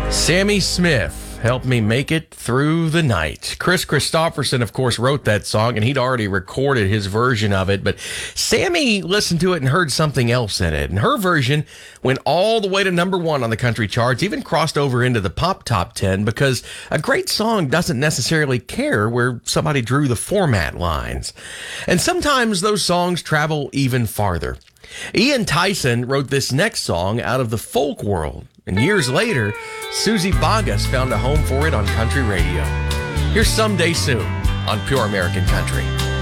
Sammy Smith, Help Me Make It Through the Night. Chris Christopherson, of course, wrote that song, and he'd already recorded his version of it, but Sammy listened to it and heard something else in it, and her version went all the way to number one on the country charts, even crossed over into the pop top 10, because a great song doesn't necessarily care where somebody drew the format lines. And sometimes those songs travel even farther. Ian Tyson wrote this next song out of the folk world, and years later, Susie Boggess found a home for it on country radio. Here's Someday Soon on Pure American Country.